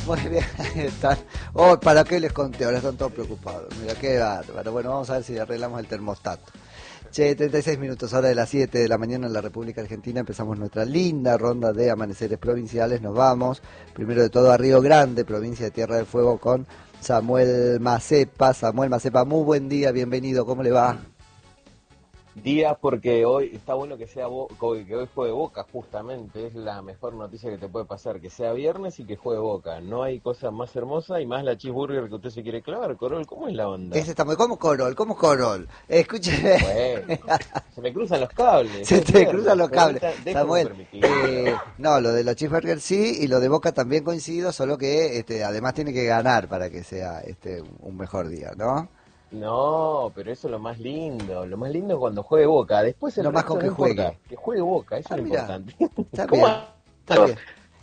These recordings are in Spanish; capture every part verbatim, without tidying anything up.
Muy bien, ahí están. Oh, ¿para qué les conté? Ahora están todos preocupados. Mira, qué bárbaro. Bueno, vamos a ver si arreglamos el termostato. Che, treinta y seis minutos, hora de las siete de la mañana en la República Argentina. Empezamos nuestra linda ronda de amaneceres provinciales. Nos vamos, primero de todo, a Río Grande, provincia de Tierra del Fuego, con Samuel Macepa. Samuel Macepa, muy buen día, bienvenido, ¿cómo le va? Día porque hoy está bueno que sea Bo- que hoy juegue Boca, justamente, es la mejor noticia que te puede pasar, que sea viernes y que juegue Boca. No hay cosa más hermosa y más la cheeseburger que usted se quiere clavar. Corol, ¿cómo es la onda? Ese está muy... ¿Cómo Corol? ¿Cómo Corol? Escúcheme. Bueno, se me cruzan los cables, Se es te cruzan viernes, los cables. permita, déjeme Samuel, permitirlo. eh, no, lo de los cheeseburgers sí, y lo de Boca también coincido, solo que este, además tiene que ganar para que sea este un mejor día, ¿no? No, pero eso es lo más lindo, lo más lindo es cuando juegue Boca. Después el No más con resto no que importa, juegue. que juegue Boca, eso Ah, es lo mira, importante. está ¿Cómo? bien, está bien.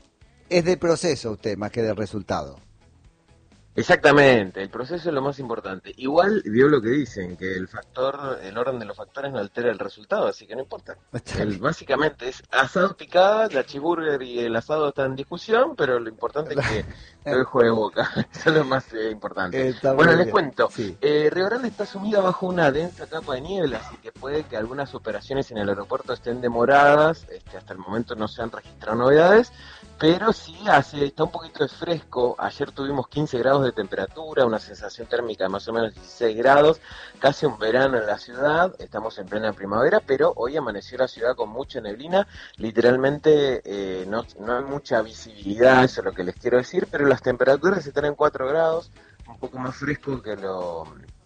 Es de proceso usted más que de resultado. Exactamente, el proceso es lo más importante. Igual vio lo que dicen, que el factor, el orden de los factores no altera el resultado, así que no importa. Está El, bien. básicamente es asado picada, la cheeseburger y el asado están en discusión, pero lo importante es que hoy juegue Boca, eso es lo más eh, importante. Está Bueno, muy les bien. cuento, Sí. eh, Río Grande está sumida bajo una densa capa de niebla, así que puede que algunas operaciones en el aeropuerto estén demoradas, este, hasta el momento no se han registrado novedades, pero sí hace, está un poquito de fresco. Ayer tuvimos quince grados de temperatura, una sensación térmica de más o menos dieciséis grados, casi un verano en la ciudad, estamos en plena primavera, pero hoy amaneció la ciudad con mucha neblina, literalmente eh, no, no hay mucha visibilidad, eso es lo que les quiero decir, pero las temperaturas están en cuatro grados, un poco más fresco que lo,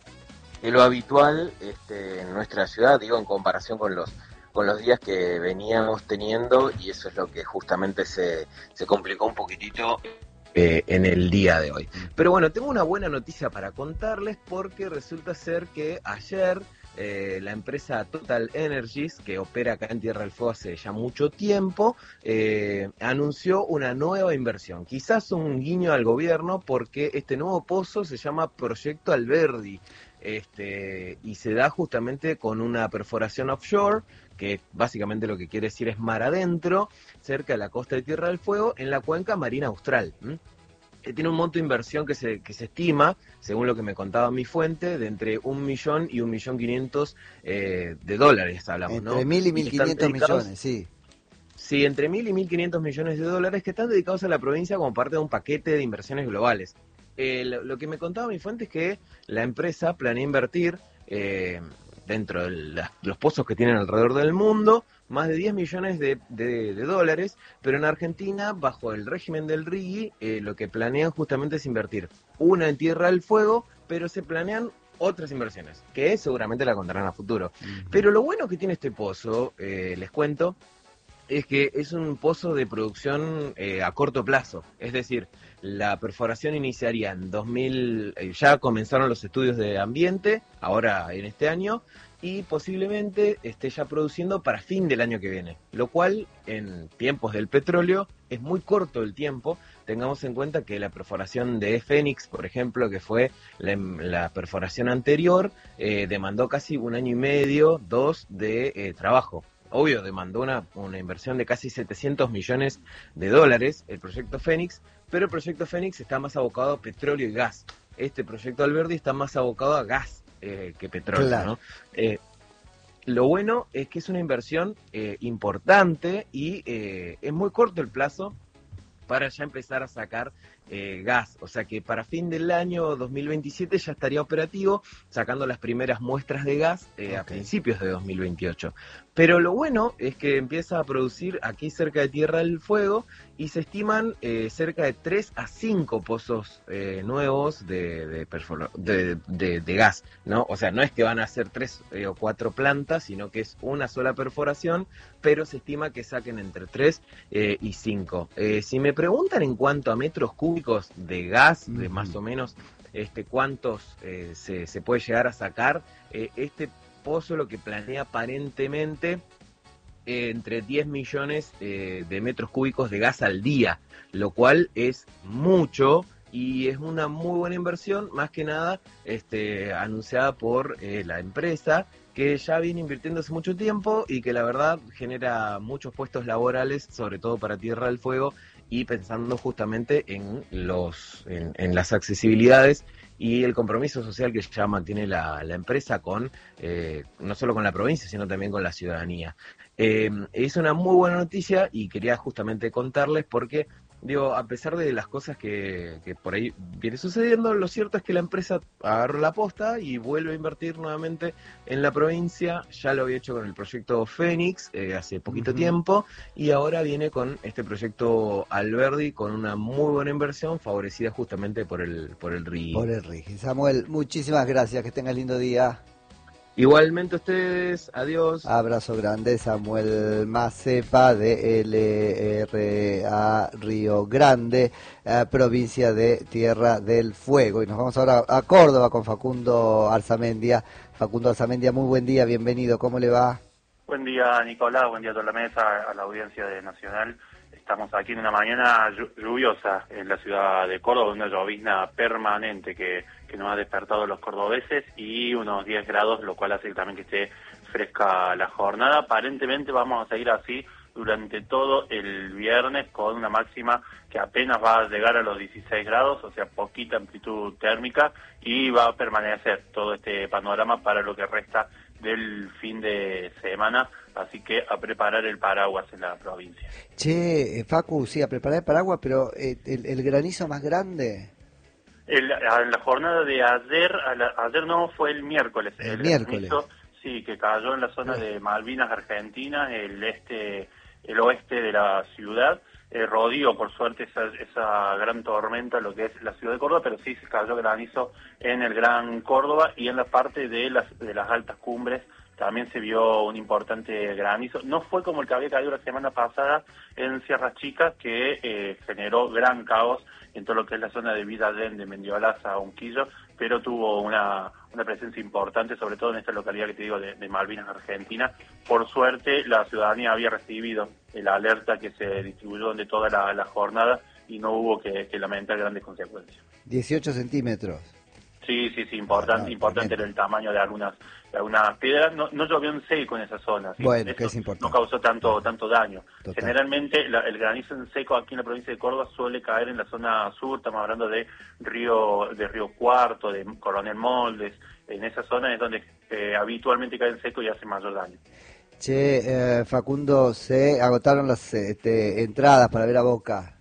que lo habitual este, en nuestra ciudad, digo, en comparación con los con los días que veníamos teniendo, y eso es lo que justamente se, se complicó un poquitito eh, en el día de hoy. Pero bueno, tengo una buena noticia para contarles, porque resulta ser que ayer eh, la empresa Total Energies, que opera acá en Tierra del Fuego hace ya mucho tiempo, eh, anunció una nueva inversión, quizás un guiño al gobierno, porque este nuevo pozo se llama Proyecto Alberdi. Este, y se da justamente con una perforación offshore, que básicamente lo que quiere decir es mar adentro, cerca de la costa de Tierra del Fuego, en la cuenca marina austral. ¿m? Eh, Tiene un monto de inversión que se, que se estima, según lo que me contaba mi fuente, de entre un millón y un millón quinientos eh, de dólares, hablamos, Entre ¿no? mil y mil Y están quinientos dedicados, millones, sí. sí, entre mil y mil quinientos millones de dólares que están dedicados a la provincia como parte de un paquete de inversiones globales. Eh, lo, lo que me contaba mi fuente es que la empresa planea invertir eh, dentro de la- los pozos que tienen alrededor del mundo más de diez millones de, de- de dólares, pero en Argentina, bajo el régimen del RIGI, eh, lo que planean justamente es invertir una en Tierra del Fuego, pero se planean otras inversiones, que seguramente la contarán a futuro. Ujú. Pero lo bueno que tiene este pozo, eh, les cuento, es que es un pozo de producción eh, a corto plazo. Es decir, la perforación iniciaría en dos mil, eh, ya comenzaron los estudios de ambiente, ahora en este año, y posiblemente esté ya produciendo para fin del año que viene. Lo cual, en tiempos del petróleo, es muy corto el tiempo. Tengamos en cuenta que la perforación de Fénix, por ejemplo, que fue la, la perforación anterior, eh, demandó casi un año y medio, dos de eh, trabajo. Obvio, demandó una, una inversión de casi setecientos millones de dólares el proyecto Fénix, pero el proyecto Fénix está más abocado a petróleo y gas. Este proyecto Alberdi está más abocado a gas eh, que petróleo, Claro. ¿no? Eh, lo bueno es que es una inversión eh, importante y eh, es muy corto el plazo para ya empezar a sacar eh, gas. O sea que para fin del año dos mil veintisiete ya estaría operativo, sacando las primeras muestras de gas eh, a Ok. principios de dos mil veintiocho. Pero lo bueno es que empieza a producir aquí cerca de Tierra del Fuego y se estiman eh, cerca de tres a cinco pozos eh, nuevos de, de, perfora- de, de- de gas, ¿no? O sea, no es que van a ser tres eh, o cuatro plantas, sino que es una sola perforación, pero se estima que saquen entre tres eh, y cinco. Eh, si me preguntan en cuanto a metros cúbicos de gas, de más Ujú. o menos este cuántos eh, se, se puede llegar a sacar, eh, este pozo lo que planea aparentemente eh, entre diez millones eh, de metros cúbicos de gas al día, lo cual es mucho y es una muy buena inversión, más que nada este, anunciada por eh, la empresa, que ya viene invirtiendo hace mucho tiempo y que la verdad genera muchos puestos laborales, sobre todo para Tierra del Fuego y pensando justamente en los en, en las accesibilidades y el compromiso social que ya mantiene la, la empresa con eh, no solo con la provincia, sino también con la ciudadanía. Eh, es una muy buena noticia y quería justamente contarles porque, digo, a pesar de las cosas que, que por ahí viene sucediendo, lo cierto es que la empresa agarró la posta y vuelve a invertir nuevamente en la provincia. Ya lo había hecho con el proyecto Fénix eh, hace poquito uh-huh. tiempo, y ahora viene con este proyecto Alberdi con una muy buena inversión favorecida justamente por el, por el R I G. Por el R I G. Samuel, muchísimas gracias, que tengas lindo día. Igualmente ustedes, adiós. Abrazo grande, Samuel Macepa de L R A Río Grande, eh, provincia de Tierra del Fuego. Y nos vamos ahora a Córdoba con Facundo Arzamendia. Facundo Arzamendia, muy buen día, bienvenido, ¿cómo le va? Buen día, Nicolás, buen día a toda la mesa, a la audiencia de Nacional. Estamos aquí en una mañana lluviosa en la ciudad de Córdoba, una llovizna permanente que, que nos ha despertado los cordobeses y unos diez grados, lo cual hace también que esté fresca la jornada. Aparentemente vamos a seguir así durante todo el viernes con una máxima que apenas va a llegar a los dieciséis grados, o sea, poquita amplitud térmica, y va a permanecer todo este panorama para lo que resta del fin de semana, así que a preparar el paraguas en la provincia. Che, Facu, sí, a preparar el paraguas, pero eh, el, el granizo más grande... El, en la jornada de ayer, a la, ayer no, fue el miércoles. El, el miércoles. Granizo, sí, que cayó en la zona de Malvinas, Argentina, el este, el oeste de la ciudad. Eh, rodeó, por suerte, esa, esa gran tormenta, lo que es la ciudad de Córdoba, pero sí se cayó granizo en el Gran Córdoba y en la parte de las, de las altas cumbres también se vio un importante granizo. No fue como el que había caído la semana pasada en Sierras Chicas, que eh, generó gran caos en todo lo que es la zona de Villallén, de Mendiolaza, Unquillo, pero tuvo una, una presencia importante, sobre todo en esta localidad que te digo de, de Malvinas, Argentina. Por suerte, la ciudadanía había recibido la alerta que se distribuyó de toda la, la jornada y no hubo que, que lamentar grandes consecuencias. dieciocho centímetros. Sí, sí, sí, importante, ah, no, importante era el tamaño de algunas de algunas piedras. No, no llovió en seco en esa zona, ¿sí? Bueno, Eso que es importante. No causó tanto tanto daño. Total. Generalmente la, el granizo en seco aquí en la provincia de Córdoba suele caer en la zona sur, estamos hablando de Río de Río Cuarto, de Coronel Moldes, en esa zona es donde eh, habitualmente cae en seco y hace mayor daño. Che, eh, Facundo, se agotaron las este, entradas para ver a Boca.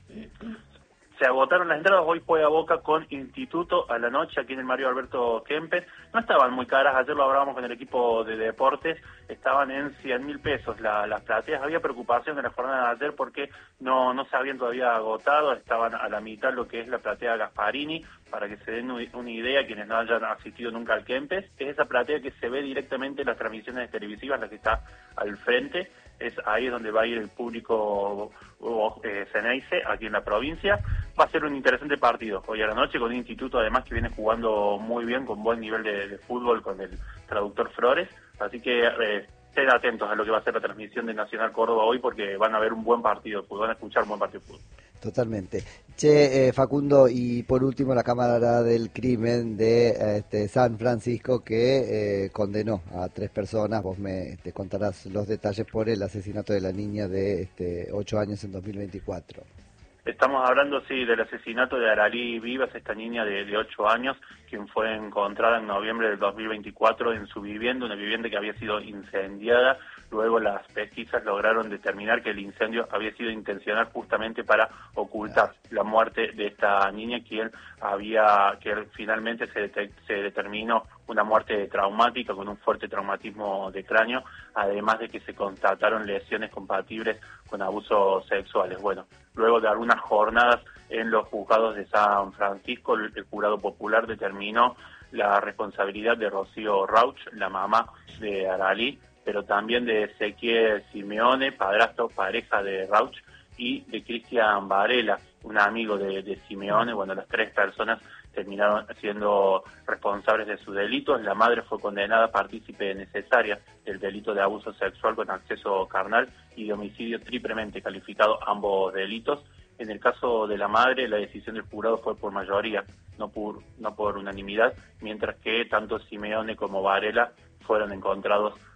Se agotaron las entradas, hoy juega Boca con Instituto a la noche aquí en el Mario Alberto Kempes. No estaban muy caras, ayer lo hablábamos con el equipo de deportes, estaban en cien mil pesos la, las plateas. Había preocupación en la jornada de ayer porque no, no se habían todavía agotado, estaban a la mitad lo que es la platea Gasparini, para que se den una idea quienes no hayan asistido nunca al Kempes. Es esa platea que se ve directamente en las transmisiones televisivas, la que está al frente. Es ahí donde va a ir el público eh, Ceneice, aquí en la provincia. Va a ser un interesante partido hoy a la noche con un Instituto además que viene jugando muy bien, con buen nivel de, de fútbol con el traductor Flores, así que eh, estén atentos a lo que va a ser la transmisión de Nacional Córdoba hoy porque van a ver un buen partido de fútbol, van a escuchar un buen partido de fútbol. Totalmente. Che, eh, Facundo, y por último la Cámara del Crimen de este, San Francisco que eh, condenó a tres personas, vos me te contarás los detalles por el asesinato de la niña de este, ocho años en dos mil veinticuatro. Estamos hablando, sí, del asesinato de Aralí Vivas, esta niña de, de ocho años, quien fue encontrada en noviembre del dos mil veinticuatro en su vivienda, una vivienda que había sido incendiada. Luego las pesquisas lograron determinar que el incendio había sido intencional justamente para ocultar la muerte de esta niña, quien había, que finalmente se, se determinó una muerte traumática con un fuerte traumatismo de cráneo, además de que se constataron lesiones compatibles con abusos sexuales. Bueno, luego de algunas jornadas en los juzgados de San Francisco, el, el jurado popular determinó la responsabilidad de Rocío Rauch, la mamá de Aralí, pero también de Ezequiel Simeone, padrastro, pareja de Rauch, y de Cristian Varela, un amigo de, de Simeone. Bueno, las tres personas terminaron siendo responsables de sus delitos. La madre fue condenada partícipe necesaria del delito de abuso sexual con acceso carnal y de homicidio triplemente calificado, ambos delitos. En el caso de la madre, la decisión del jurado fue por mayoría, no por, no por unanimidad, mientras que tanto Simeone como Varela fueron encontrados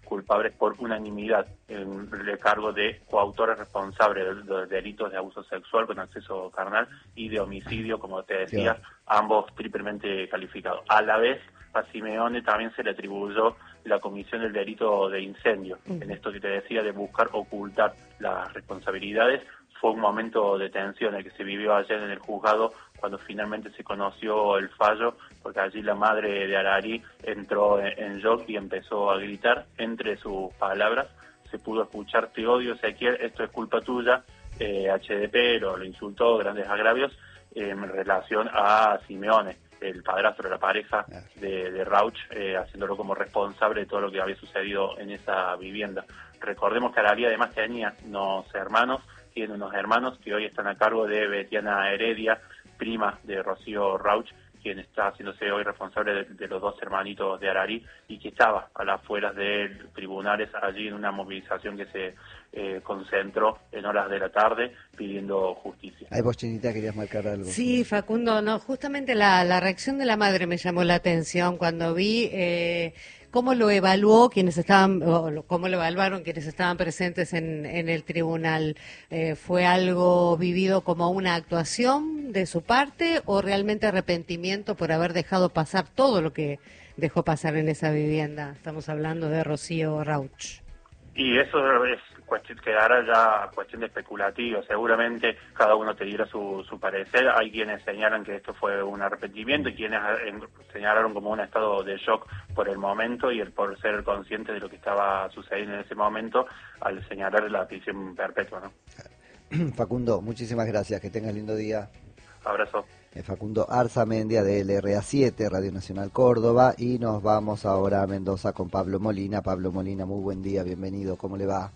culpables por unanimidad en el cargo de coautores responsables de, de delitos de abuso sexual con acceso carnal y de homicidio, como te decía, sí. ambos triplemente calificados. A la vez, a Simeone también se le atribuyó la comisión del delito de incendio. Uh-huh. En esto que te decía de buscar ocultar las responsabilidades, fue un momento de tensión el que se vivió ayer en el juzgado cuando finalmente se conoció el fallo, porque allí la madre de Arari entró en, en shock y empezó a gritar. Entre sus palabras se pudo escuchar: te odio, Ezequiel, esto es culpa tuya. eh, H D P lo, lo insultó, grandes agravios, eh, en relación a Simeone, el padrastro de la pareja de, de Rauch, eh, haciéndolo como responsable de todo lo que había sucedido en esa vivienda. Recordemos que Arari además tenía unos hermanos, tiene unos hermanos que hoy están a cargo de Betiana Heredia, prima de Rocío Rauch, quien está haciéndose hoy responsable de, de los dos hermanitos de Arari y que estaba a las afueras de tribunales allí en una movilización que se eh, concentró en horas de la tarde pidiendo justicia. Ahí vos, Chinita, querías marcar algo. Sí, Facundo, no, justamente la, la reacción de la madre me llamó la atención cuando vi eh, cómo lo evaluó quienes estaban, o cómo lo evaluaron quienes estaban presentes en, en el tribunal. Eh, ¿Fue algo vivido como una actuación de su parte o realmente arrepentimiento por haber dejado pasar todo lo que dejó pasar en esa vivienda? Estamos hablando de Rocío Rauch. Y eso es cuestión, quedará ya cuestión de especulativo. Seguramente cada uno te dirá su, su parecer. Hay quienes señalan que esto fue un arrepentimiento y quienes señalaron como un estado de shock por el momento y el por ser consciente de lo que estaba sucediendo en ese momento al señalar la prisión perpetua, ¿no? Facundo, muchísimas gracias. Que tengas lindo día. Abrazo. Facundo Arzamendia de L R A siete, Radio Nacional Córdoba, y nos vamos ahora a Mendoza con Pablo Molina. Pablo Molina, muy buen día, bienvenido, ¿cómo le va?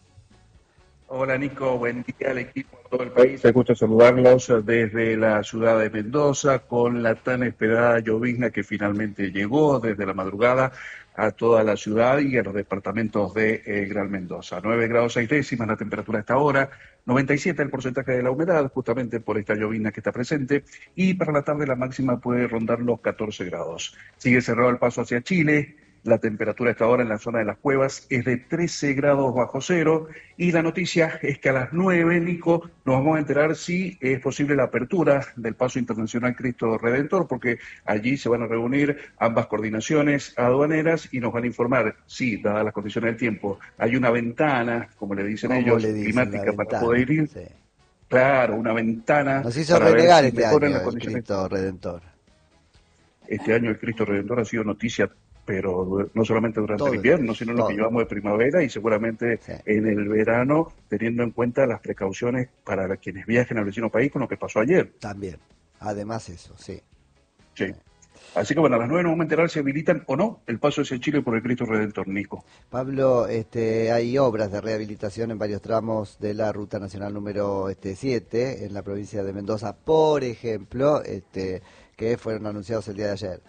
Hola Nico, buen día al equipo de todo el país. Me gusta saludarlos desde la ciudad de Mendoza con la tan esperada llovizna que finalmente llegó desde la madrugada a toda la ciudad y a los departamentos de eh, Gran Mendoza. nueve grados seis décimas la temperatura a esta hora, noventa y siete el porcentaje de la humedad, justamente por esta llovizna que está presente, y para la tarde la máxima puede rondar los catorce grados. Sigue cerrado el paso hacia Chile. La temperatura a esta hora en la zona de las cuevas es de trece grados bajo cero y la noticia es que a las nueve, Nico, nos vamos a enterar si es posible la apertura del Paso Internacional Cristo Redentor, porque allí se van a reunir ambas coordinaciones aduaneras y nos van a informar si, dadas las condiciones del tiempo, hay una ventana, como le dicen ellos, le dicen, climática para ventana, poder ir. Sí. Claro, una ventana. Nos hizo para renegar ver si este año el condiciones. Cristo Redentor. Este año el Cristo Redentor ha sido noticia, pero no solamente durante todo, el invierno, sino en lo que llevamos de primavera y seguramente sí. en el verano, teniendo en cuenta las precauciones para quienes viajen al vecino país con lo que pasó ayer. También, además eso, sí. Sí. sí. Así que bueno, a las nueve nos vamos a enterar si habilitan o no el paso hacia Chile por el Cristo Redentor, Nico. Pablo, este, hay obras de rehabilitación en varios tramos de la Ruta Nacional número este, siete, en la provincia de Mendoza, por ejemplo, este, que fueron anunciados el día de ayer.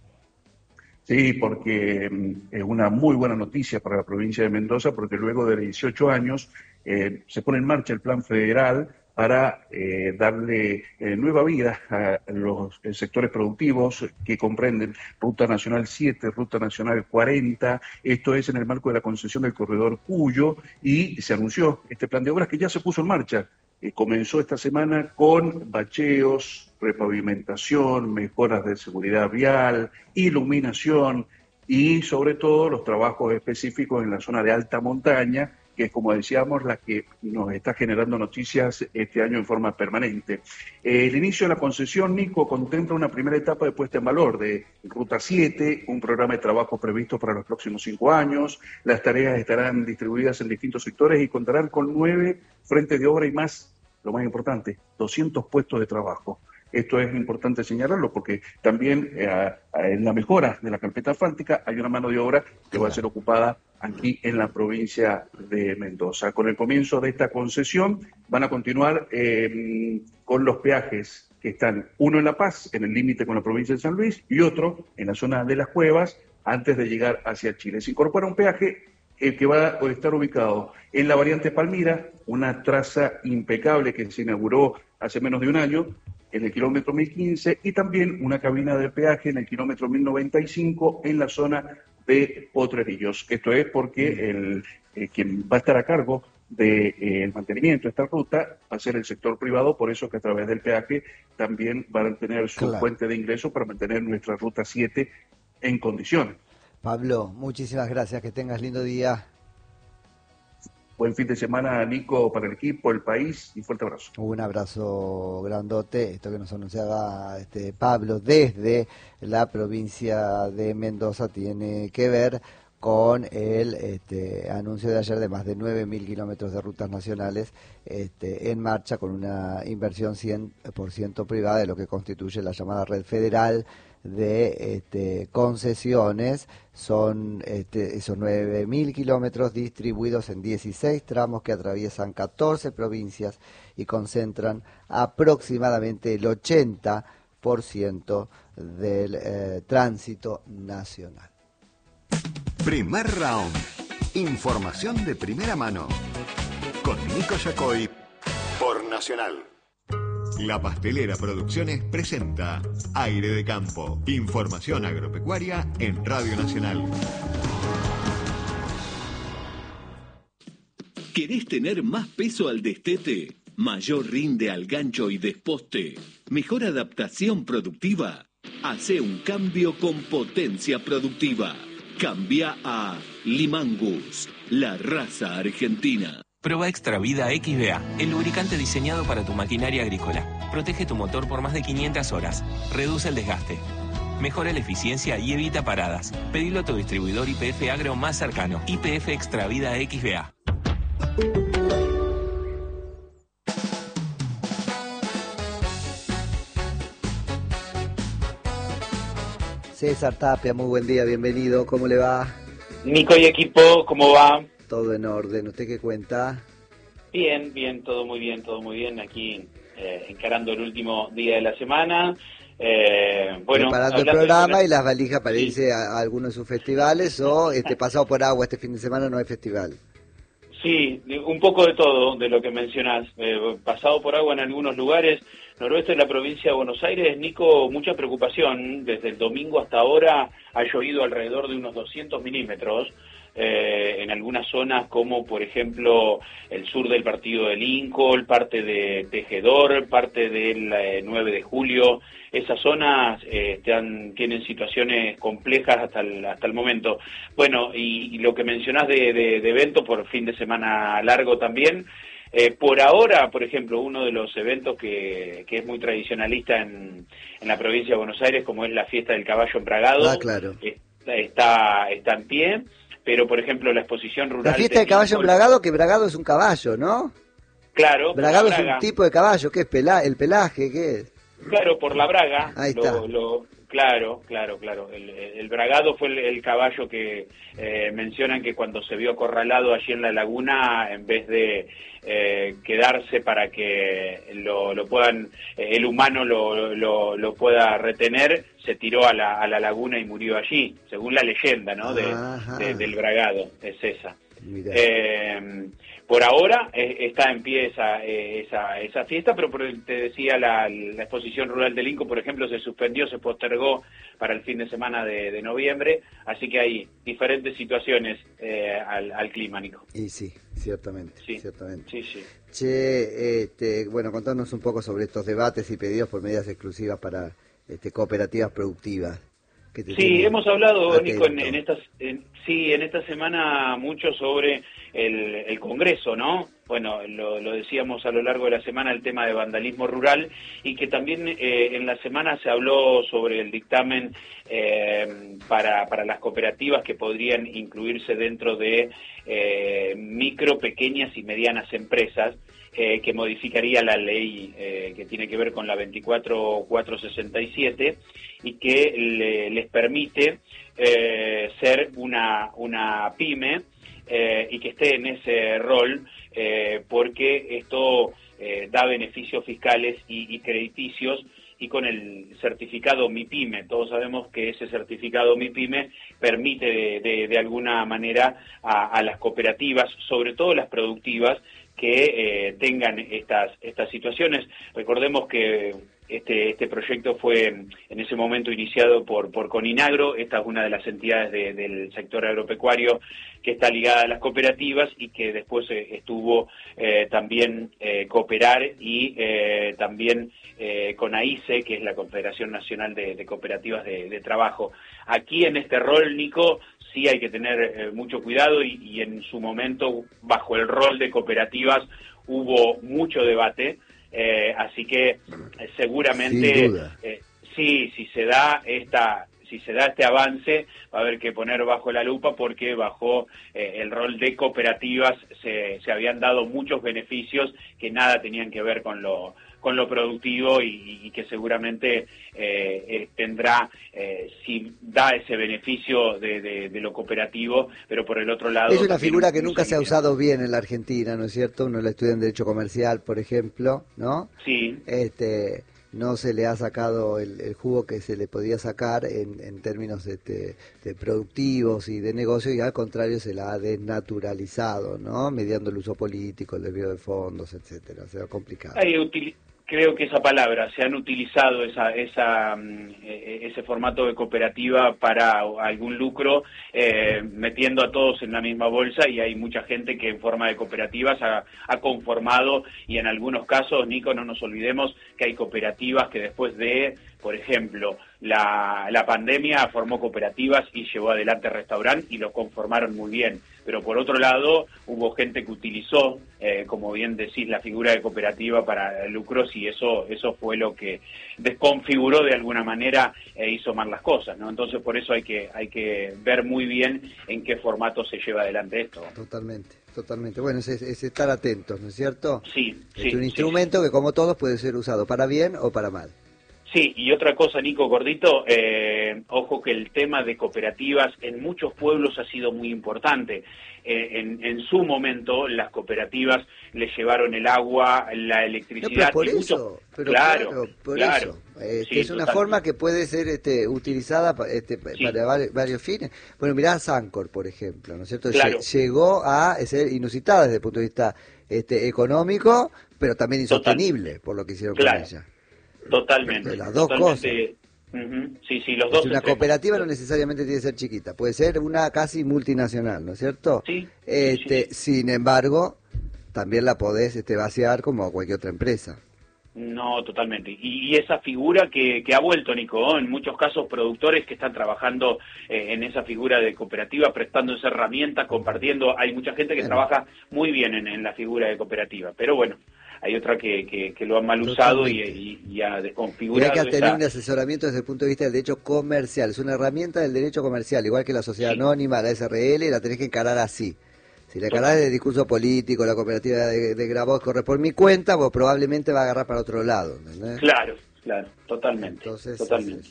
Sí, porque es una muy buena noticia para la provincia de Mendoza, porque luego de dieciocho años eh, se pone en marcha el plan federal para eh, darle eh, nueva vida a los eh, sectores productivos que comprenden Ruta Nacional siete, Ruta Nacional cuarenta, esto es en el marco de la concesión del corredor Cuyo, y se anunció este plan de obras que ya se puso en marcha. Eh, comenzó esta semana con bacheos, repavimentación, mejoras de seguridad vial, iluminación y sobre todo los trabajos específicos en la zona de alta montaña, que es, como decíamos, la que nos está generando noticias este año en forma permanente. Eh, el inicio de la concesión, Nico, contempla una primera etapa de puesta en valor de Ruta siete, un programa de trabajo previsto para los próximos cinco años. Las tareas estarán distribuidas en distintos sectores y contarán con nueve frentes de obra y más, lo más importante, doscientos puestos de trabajo. Esto es importante señalarlo porque también eh, en la mejora de la carpeta asfáltica hay una mano de obra que va a ser ocupada aquí en la provincia de Mendoza. Con el comienzo de esta concesión van a continuar eh, con los peajes que están, uno en La Paz, en el límite con la provincia de San Luis, y otro en la zona de las Cuevas, antes de llegar hacia Chile. Se incorpora un peaje eh, que va a estar ubicado en la variante Palmira, una traza impecable que se inauguró hace menos de un año, en el kilómetro mil quince, y también una cabina de peaje en el kilómetro mil noventa y cinco en la zona de Potrerillos. Esto es porque el, eh, quien va a estar a cargo del de, eh, mantenimiento de esta ruta va a ser el sector privado, por eso que a través del peaje también van a tener su Claro. fuente de ingreso para mantener nuestra ruta siete en condiciones. Pablo, muchísimas gracias, que tengas lindo día. Buen fin de semana, Nico, para el equipo, el país, y fuerte abrazo. Un abrazo grandote, esto que nos anunciaba este Pablo desde la provincia de Mendoza tiene que ver con el este, anuncio de ayer de más de nueve mil kilómetros de rutas nacionales este, en marcha, con una inversión cien por ciento privada de lo que constituye la llamada red federal de este, concesiones. Son este, esos nueve mil kilómetros distribuidos en dieciséis tramos que atraviesan catorce provincias y concentran aproximadamente el ochenta por ciento del eh, tránsito nacional. Primer round. Información de primera mano. Con Nico Yacoy por Nacional. La Pastelera Producciones presenta Aire de Campo. Información agropecuaria en Radio Nacional. ¿Querés tener más peso al destete? ¿Mayor rinde al gancho y desposte? ¿Mejor adaptación productiva? Hace un cambio con potencia productiva. Cambia a Limangus, la raza argentina. Proba Extra Vida X B A, el lubricante diseñado para tu maquinaria agrícola. Protege tu motor por más de quinientas horas. Reduce el desgaste. Mejora la eficiencia y evita paradas. Pedilo a tu distribuidor Y P F Agro más cercano. Y P F Extra Vida X B A. César Tapia, muy buen día, bienvenido, ¿cómo le va? Nico y equipo, ¿cómo va? Todo en orden, ¿usted qué cuenta? Bien, bien, todo muy bien, todo muy bien, aquí eh, encarando el último día de la semana. Eh, bueno, preparando el programa de... y las valijas para sí. irse a, a algunos de sus festivales o este pasado por agua este fin de semana no hay festival. Sí, un poco de todo, de lo que mencionás. Eh, pasado por agua en algunos lugares, noroeste de la provincia de Buenos Aires, Nico, mucha preocupación. Desde el domingo hasta ahora ha llovido alrededor de unos doscientos milímetros. Eh, en algunas zonas como por ejemplo el sur del partido de Lincoln, parte de Tejedor, parte del eh, nueve de julio. Esas zonas eh, están, tienen situaciones complejas hasta el, hasta el momento. Bueno, y, y lo que mencionás de, de, de evento por fin de semana largo también, eh, por ahora, por ejemplo, uno de los eventos que, que es muy tradicionalista en, en la provincia de Buenos Aires, como es la fiesta del caballo embragado, ah, claro. está, está, está en pie. Pero, por ejemplo, la exposición rural... La fiesta del de caballo embragado, que bragado es un caballo, ¿no? Claro. Bragado es un tipo de caballo, ¿qué es? Pela, ¿el pelaje? ¿Qué es? Claro, por la braga. Ahí lo, está. Lo, claro, claro, claro. El, el bragado fue el, el caballo que eh, mencionan que cuando se vio acorralado allí en la laguna, en vez de eh, quedarse para que lo, lo puedan, eh, el humano lo, lo, lo pueda retener, se tiró a la, a la laguna y murió allí, según la leyenda, ¿no? De, de, del bragado, es esa. Eh, por ahora eh, está en pie esa, eh, esa, esa fiesta, pero por, te decía, la, la exposición rural del Inco, por ejemplo, se suspendió, se postergó para el fin de semana de, de noviembre, así que hay diferentes situaciones eh, al, al clima, Nico. Y sí, ciertamente, sí, ciertamente. Sí, sí. Che, este, bueno, contanos un poco sobre estos debates y pedidos por medidas exclusivas para este, cooperativas productivas. Sí, hemos hablado, Nico, en, en estas, en, sí, en esta semana mucho sobre el, el Congreso, ¿no? Bueno, lo, lo decíamos a lo largo de la semana, el tema de vandalismo rural, y que también eh, en la semana se habló sobre el dictamen eh, para, para las cooperativas que podrían incluirse dentro de eh, micro, pequeñas y medianas empresas, eh, que modificaría la ley eh, que tiene que ver con la veinticuatro mil cuatrocientos sesenta y siete y que le, les permite eh, ser una, una pyme eh, y que esté en ese rol, eh, porque esto eh, da beneficios fiscales y, y crediticios, y con el certificado MIPYME, todos sabemos que ese certificado MIPYME permite de, de, de alguna manera a, a las cooperativas, sobre todo las productivas, que eh, tengan estas estas situaciones. Recordemos que Este, este proyecto fue en ese momento iniciado por, por Coninagro. Esta es una de las entidades de, del sector agropecuario que está ligada a las cooperativas y que después eh, estuvo eh, también eh, Cooperar y eh, también eh, CONAICE, que es la Confederación Nacional de, de Cooperativas de, de Trabajo. Aquí en este rol, Nico, sí hay que tener eh, mucho cuidado y, y en su momento, bajo el rol de cooperativas, hubo mucho debate. Eh, así que eh, seguramente eh, sí, si se da esta, si se da este avance, va a haber que poner bajo la lupa porque bajo eh, el rol de cooperativas se, se habían dado muchos beneficios que nada tenían que ver con lo con lo productivo y, y que seguramente eh, eh, tendrá, eh, si da ese beneficio de, de, de lo cooperativo, pero por el otro lado... Es una figura que nunca se ha usado bien en la Argentina, ¿no es cierto? Uno la estudia en Derecho Comercial, por ejemplo, ¿no? Sí. Este, no se le ha sacado el, el jugo que se le podía sacar en, en términos este, de productivos y de negocio, y al contrario se la ha desnaturalizado, ¿no? Mediando el uso político, el desvío de fondos, etcétera. Se ha complicado. Hay util- Creo que esa palabra, se han utilizado esa, esa, ese formato de cooperativa para algún lucro, eh, metiendo a todos en la misma bolsa, y hay mucha gente que en forma de cooperativas ha, ha conformado, y en algunos casos, Nico, no nos olvidemos que hay cooperativas que después de, por ejemplo, la, la pandemia formó cooperativas y llevó adelante restaurante y lo conformaron muy bien. Pero por otro lado, hubo gente que utilizó, eh, como bien decís, la figura de cooperativa para lucros, y eso eso fue lo que desconfiguró de alguna manera e hizo mal las cosas, ¿no? Entonces por eso hay que hay que ver muy bien en qué formato se lleva adelante esto. Totalmente, totalmente. Bueno, es, es estar atentos, ¿no es cierto? Sí, es sí. un instrumento sí, sí. que, como todos, puede ser usado para bien o para mal. Sí, y otra cosa, Nico, Gordito, eh, ojo que el tema de cooperativas en muchos pueblos ha sido muy importante. Eh, en, en su momento las cooperativas le llevaron el agua, la electricidad. No, pero por y eso, mucho... pero claro, claro, por claro. eso. Este, Sí, es una totalmente. forma que puede ser este, utilizada este, Sí. para varios, varios fines. Bueno, mirá Sancor, por ejemplo, ¿no es cierto? Claro. Lle- Llegó a ser inusitada desde el punto de vista este, económico, pero también insostenible. Total. Por lo que hicieron Claro. con ella. Totalmente. Las dos totalmente. Uh-huh. Sí, sí, los Es dos. una extremos. cooperativa no necesariamente tiene que ser chiquita, puede ser una casi multinacional, ¿no es cierto? Sí. Este, sí, sí. Sin embargo, también la podés este, vaciar como cualquier otra empresa. No, totalmente. Y, y esa figura que, que ha vuelto, Nico, en muchos casos productores que están trabajando eh, en esa figura de cooperativa, prestando esa herramienta, compartiendo. Hay mucha gente que Bueno. trabaja muy bien en, en la figura de cooperativa, pero bueno, hay otra que, que, que lo han mal usado y, y, y ha Y hay desconfigurado. que tener esa... un asesoramiento desde el punto de vista del derecho comercial. Es una herramienta del derecho comercial, igual que la sociedad Sí. anónima, la S R L, la tenés que encarar así. Si la encarás del discurso político, la cooperativa de, de Grabois corre por mi cuenta, vos probablemente va a agarrar para otro lado, ¿entendés? Claro, claro, totalmente. Entonces, totalmente. es-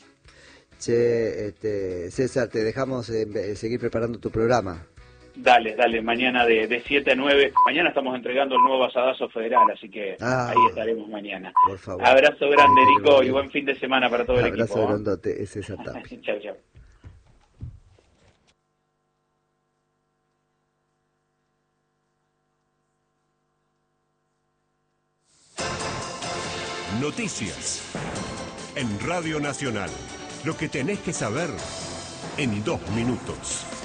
Che, este, César, te dejamos eh, eh, seguir preparando tu programa. Dale, dale, mañana de, de siete a nueve. Mañana estamos entregando el nuevo asadazo federal, así que Ah, ahí estaremos mañana. Por favor. Abrazo grande, Ay, Nico, qué y buen fin de semana para todo el Abrazo equipo. ¿eh? grandote, es César Tapia. Chao, chao. Noticias en Radio Nacional. Lo que tenés que saber en dos minutos.